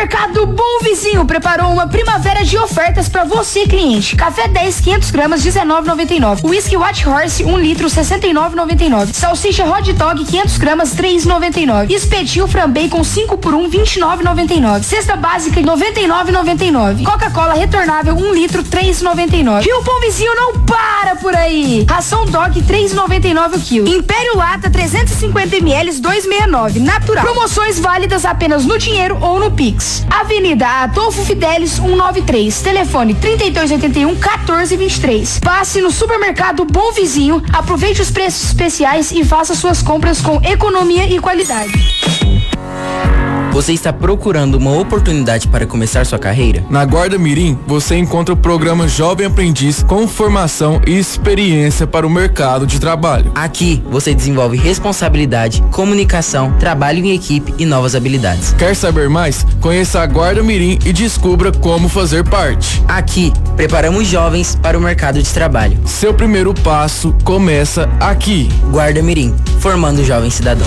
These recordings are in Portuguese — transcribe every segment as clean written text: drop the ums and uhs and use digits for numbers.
Supermercado Bom Vizinho preparou uma primavera de ofertas para você, cliente. Café 10, 500 gramas, R$19,99. Whisky White Horse, 1 litro, R$69,99. Salsicha Hot Dog, 500 gramas, R$3,99. Espetinho Frambacon 5 por 1, R$29,99. Cesta básica, R$99,99. Coca-Cola retornável, 1 litro, R$3,99. E o Bom Vizinho não para por aí. Ração Dog, R$3,99 o quilo. Império Lata, 350 ml, R$2,69. Natural. Promoções válidas apenas no dinheiro ou no Pix. Avenida Adolfo Fidelis, 193. Telefone 3281-1423. Passe no Supermercado Bom Vizinho, aproveite os preços especiais e faça suas compras com economia e qualidade. Você está procurando uma oportunidade para começar sua carreira? Na Guarda Mirim, você encontra o programa Jovem Aprendiz com formação e experiência para o mercado de trabalho. Aqui, você desenvolve responsabilidade, comunicação, trabalho em equipe e novas habilidades. Quer saber mais? Conheça a Guarda Mirim e descubra como fazer parte. Aqui, preparamos jovens para o mercado de trabalho. Seu primeiro passo começa aqui. Guarda Mirim, formando jovens cidadãos.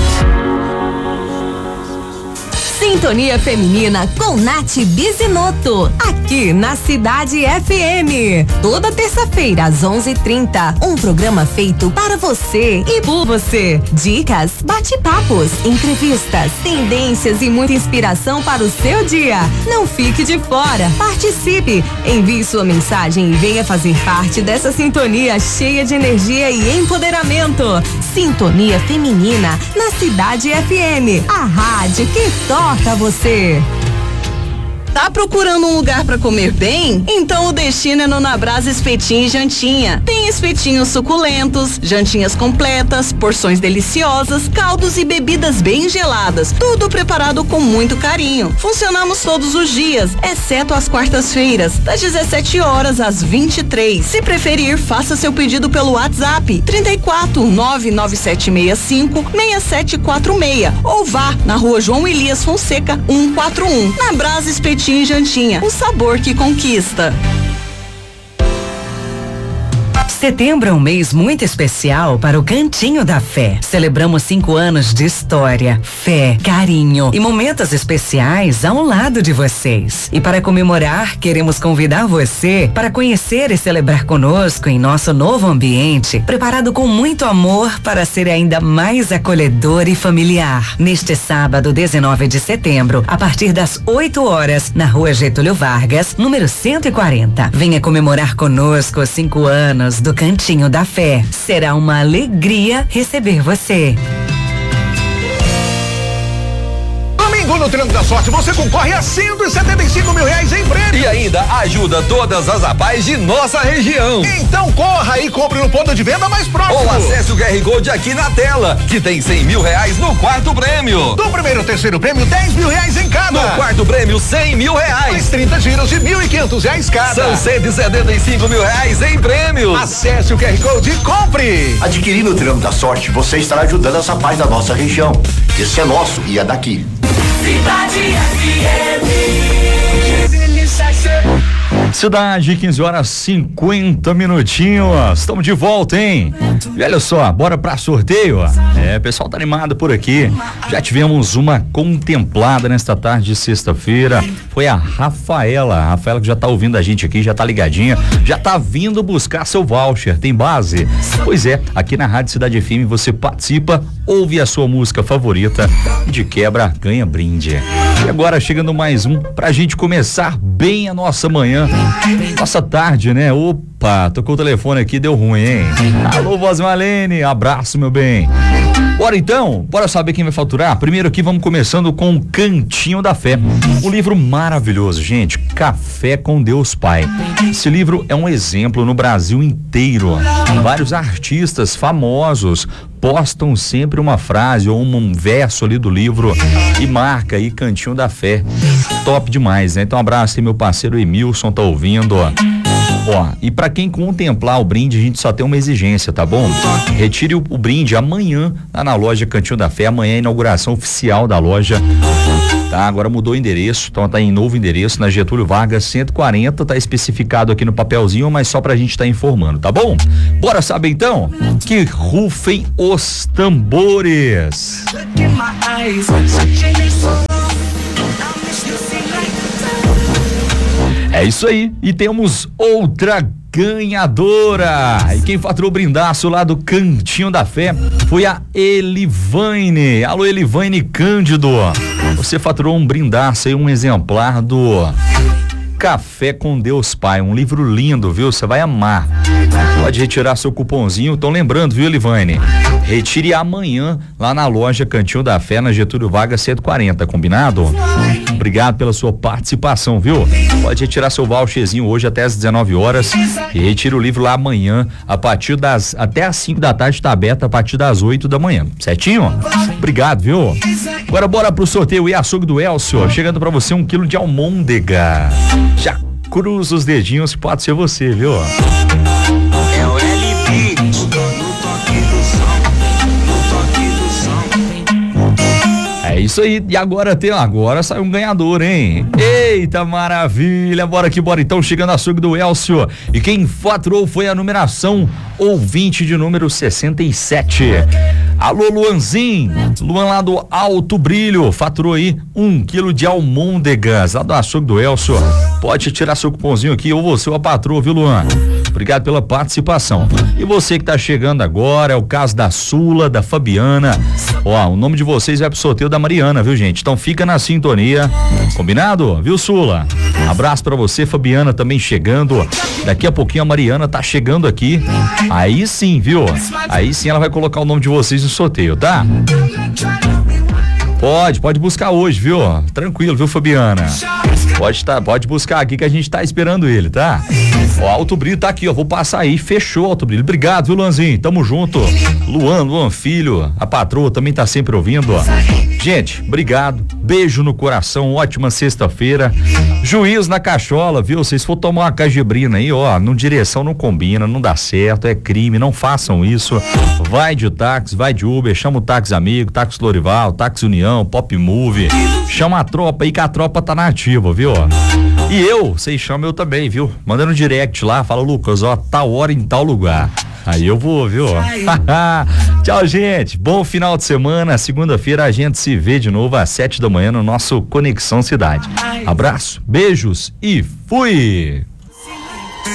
Sintonia Feminina com Nath Bizinoto, aqui na Cidade FM. Toda terça-feira às 11h30, um programa feito para você e por você. Dicas, bate-papos, entrevistas, tendências e muita inspiração para o seu dia. Não fique de fora, participe, envie sua mensagem e venha fazer parte dessa sintonia cheia de energia e empoderamento. Sintonia Feminina na Cidade FM, a rádio que toca você. Tá procurando um lugar para comer bem? Então o destino é no Nabrasa Espetinho e Jantinha. Tem espetinhos suculentos, jantinhas completas, porções deliciosas, caldos e bebidas bem geladas. Tudo preparado com muito carinho. Funcionamos todos os dias, exceto às quartas-feiras, das 17 horas às 23. Se preferir, faça seu pedido pelo WhatsApp 34 99765 6746 ou vá na Rua João Elias Fonseca 141. Nabrasa Espetinho e Jantinha, o sabor que conquista. Setembro é um mês muito especial para o Cantinho da Fé. Celebramos 5 anos de história, fé, carinho e momentos especiais ao lado de vocês. E para comemorar, queremos convidar você para conhecer e celebrar conosco em nosso novo ambiente, preparado com muito amor para ser ainda mais acolhedor e familiar. Neste sábado, 19 de setembro, a partir das 8 horas, na Rua Getúlio Vargas, número 140. Venha comemorar conosco os 5 anos do Cantinho da Fé. Será uma alegria receber você. No Triângulo da Sorte você concorre a R$175 mil em prêmio. E ainda ajuda todas as APAES de nossa região. Então corra e compre no ponto de venda mais próximo. Ou acesse o QR Code aqui na tela, que tem R$100 mil no quarto prêmio. Do primeiro ao terceiro prêmio, R$10 mil em cada. No quarto prêmio, R$100 mil. Mais 30 giros de R$1.500 cada. São R$175 mil em prêmios. Acesse o QR Code e compre. Adquirindo o Triângulo da Sorte, você estará ajudando as APAES da nossa região. Esse é nosso e é daqui. Cidade FM. Cidade, 15 horas 50 minutinhos. Estamos de volta, hein? E olha só, bora pra sorteio. O pessoal tá animado por aqui. Já tivemos uma contemplada nesta tarde de sexta-feira. Foi a Rafaela. A Rafaela que já tá ouvindo a gente aqui, já tá ligadinha, já tá vindo buscar seu voucher. Tem base? Pois é, aqui na Rádio Cidade FM você participa, ouve a sua música favorita e de quebra ganha brinde. E agora chegando mais um pra gente começar bem a nossa manhã, nossa tarde, né? Opa, tocou o telefone aqui, deu ruim, hein? Alô, Voz Malene, abraço, meu bem. Bora então, bora saber quem vai faturar? Primeiro aqui vamos começando com o Cantinho da Fé, um livro maravilhoso, gente, Café com Deus Pai. Esse livro é um exemplo no Brasil inteiro. Vários artistas famosos postam sempre uma frase ou um verso ali do livro e marca aí Cantinho da Fé. Top demais, né? Então um abraço aí, meu parceiro Emilson, tá ouvindo, ó. Ó, e pra quem contemplar o brinde, a gente só tem uma exigência, tá bom? Retire o brinde amanhã lá na loja Cantinho da Fé. Amanhã é a inauguração oficial da loja. Tá, agora mudou o endereço, então tá em novo endereço, na Getúlio Vargas 140, tá especificado aqui no papelzinho, mas só pra gente tá informando, tá bom? Bora saber então que rufem os tambores. É isso aí. E temos outra ganhadora. E quem faturou o brindaço lá do Cantinho da Fé foi a Elivaine. Alô, Elivaine Cândido. Você faturou um brindaço aí, um exemplar do Café com Deus Pai, um livro lindo, viu? Você vai amar. Pode retirar seu cupomzinho. Estão lembrando, viu, Elivaine? Retire amanhã lá na loja Cantinho da Fé, na Getúlio Vargas 140, combinado? Obrigado pela sua participação, viu? Pode retirar seu voucherzinho hoje até às 19 horas e retire o livro lá amanhã até às 5 da tarde, tá aberto a partir das 8 da manhã, certinho? Obrigado, viu? Agora bora pro sorteio e açougue do Elcio, chegando pra você 1 quilo de almôndega. Já cruza os dedinhos que pode ser você, viu? É o LB, no toque do som, É isso aí, e agora saiu um ganhador, hein? Eita maravilha, bora que bora então, chegando a açougue do Elcio, e quem faturou foi a numeração ouvinte de número 67. Alô, Luanzinho, Luan lá do Alto Brilho, faturou aí 1 quilo de almôndegas lá do açougue do Elcio. Pode tirar seu cupomzinho aqui, ou você ou a patroa, viu, Luan? Obrigado pela participação. E você que tá chegando agora, é o caso da Sula, da Fabiana. Ó, o nome de vocês vai pro sorteio da Mariana, viu, gente? Então fica na sintonia, combinado? Viu, Sula? Abraço pra você, Fabiana, também chegando. Daqui a pouquinho a Mariana tá chegando aqui. Aí sim, viu? Aí sim ela vai colocar o nome de vocês no sorteio, tá? Pode buscar hoje, viu? Tranquilo, viu, Fabiana? Pode buscar aqui que a gente tá esperando ele, tá? Ó, Alto Brilho tá aqui, ó, vou passar aí, fechou, Alto Brilho. Obrigado, viu, Luanzinho? Tamo junto. Luan Filho, a patroa também tá sempre ouvindo, ó. Gente, obrigado, beijo no coração, ótima sexta-feira. Juiz na cachola, viu? Vocês for tomar uma cajibrina aí, ó, no direção não combina, não dá certo, é crime, não façam isso. Vai de táxi, vai de Uber, chama o táxi amigo, táxi Lorival, táxi União, Pop Move, chama a tropa aí que a tropa tá na ativa, viu? E vocês chamam eu também, viu? Manda no direct lá, fala, Lucas, ó, tal hora em tal lugar. Aí eu vou, viu? Tchau, gente. Bom final de semana. Segunda-feira a gente se vê de novo às 7 da manhã no nosso Conexão Cidade. Abraço, beijos e fui!